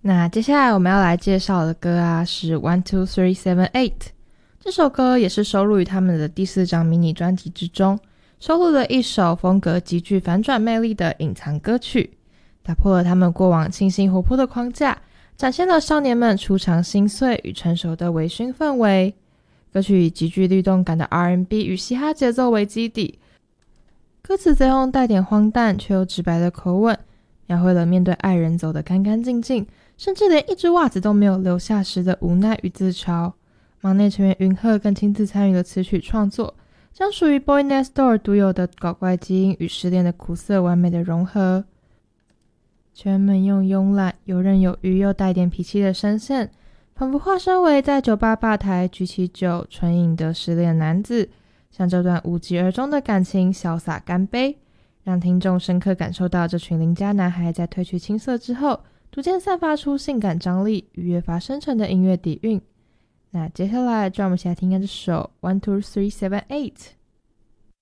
那接下来我们要来介绍的歌啊是 1,2,3,7,8 这首歌也是收录于他们的第4张迷你专辑之中，收录了一首风格极具反转魅力的隐藏歌曲，打破了他们过往清新活泼的框架，展现了少年们初尝心碎与成熟的微醺氛围。歌曲以极具律动感的 R&B 与嘻哈节奏为基底，歌词则用带点荒诞却又直白的口吻，描绘了面对爱人走得干干净净，甚至连一只袜子都没有留下时的无奈与自嘲。忙内成员云鹤更亲自参与了词曲创作，将属于 Boy Next Door 独有的搞怪基因与失恋的苦涩完美的融合。成员们用慵懒、游刃有余又带点脾气的声线，仿佛化身为在酒吧吧台举起酒纯饮的失恋男子，向这段无疾而终的感情潇洒干杯，让听众深刻感受到这群邻家男孩在褪去青涩之后逐渐散发出性感张力与越发深沉的音乐底蕴。那接下来就让我们一起来听看这首 1,2,3,7,8